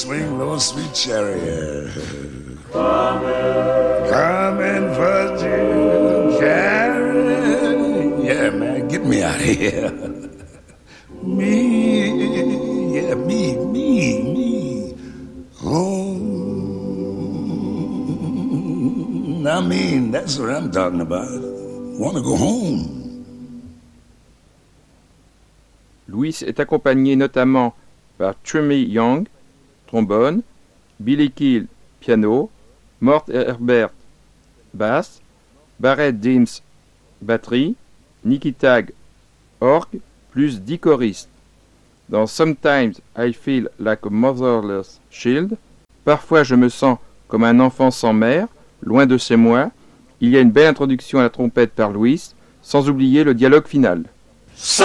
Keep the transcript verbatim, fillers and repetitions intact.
swing low, sweet chariot. Come and fudge you, carry. Yeah, man, get me out of here. Me, yeah, me, me, me. Home. I mean, that's what I'm talking about. Want to go home. Louis est accompagné notamment par Tremy Young, trombone, Billy Keel, piano, Mort Herbert, basse, Barrett Dims, batterie, Nicky Tagg, orgue, plus dix choristes. Dans Sometimes I Feel Like a Motherless Child, parfois je me sens comme un enfant sans mère, loin de chez moi, il y a une belle introduction à la trompette par Louis, sans oublier le dialogue final.